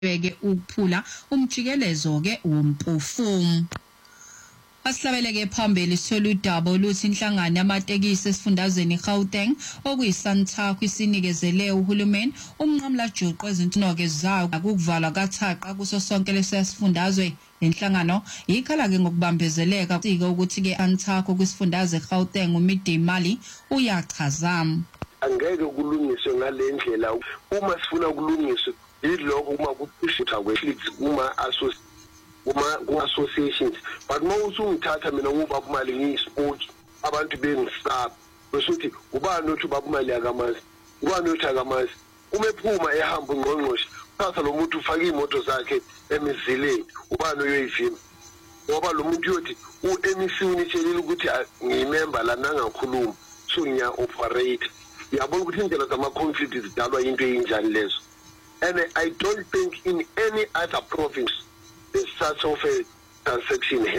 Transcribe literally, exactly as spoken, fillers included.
beke ukuphula umjikelezo ke wompofumu. Asihlabeleke phambili sithola udaba oluthi inhlangano yamatekisi esifundazweni iGauteng okuyiSantaco isinikezele uhulumeni umnqamla juqu ezintinoke zayo ukuvalwa kathaqa kuso sonke lesifundazwe. Inhlangano ikhala ke ngokubambezeleka sike ukuthi ke Santaco kwisifundazwe iGauteng umidi imali uyachaza. Angeke kulungiswe ngale ndlela uma sifuna ukulungiswa yiloko uma kuphishitha kweflix uma aso kuma associations but uma usungithatha mina ngubaba imali ngiyisport abantu bengisaba besuthi ubani othi ubaba imali yakamazi ubani othi akamazi uma ephuma ehamba ungqongqoshe uthatha lo muntu ufaka imoto zakhe emizileni ubani oyoyivima ngoba lo muntu uyothi u-M C unitshelile ukuthi ngiyimember la nangakhuluma so ngiya operate yabona ukuthi indlela zama-conflict zidalwa into eyinjani lezo. And I don't think in any other province there's such of a transaction here.